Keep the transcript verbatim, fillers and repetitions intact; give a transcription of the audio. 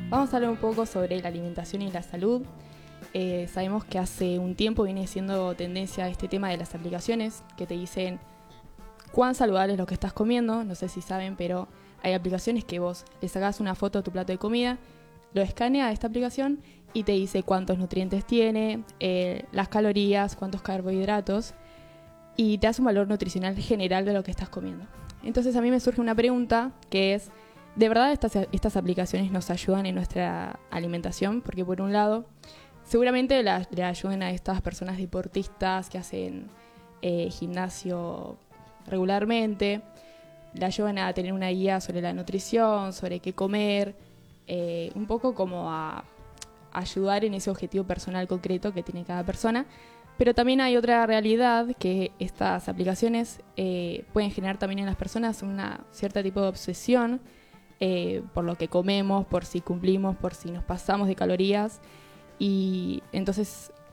Vamos a hablar un poco sobre la alimentación y la salud. Eh, sabemos que hace un tiempo viene siendo tendencia este tema de las aplicaciones que te dicen cuán saludable es lo que estás comiendo. No sé si saben, pero hay aplicaciones que vos le sacás una foto a tu plato de comida, lo escanea esta aplicación y te dice cuántos nutrientes tiene, eh, las calorías, cuántos carbohidratos y te hace un valor nutricional general de lo que estás comiendo. Entonces a mí me surge una pregunta que es, ¿de verdad estas, estas aplicaciones nos ayudan en nuestra alimentación? Porque por un lado, seguramente la, le ayuden a estas personas deportistas que hacen eh, gimnasio regularmente, le ayudan a tener una guía sobre la nutrición, sobre qué comer, eh, un poco como a ayudar en ese objetivo personal concreto que tiene cada persona. Pero también hay otra realidad, que estas aplicaciones eh, pueden generar también en las personas una cierta tipo de obsesión eh, por lo que comemos, por si cumplimos, por si nos pasamos de calorías. Y entonces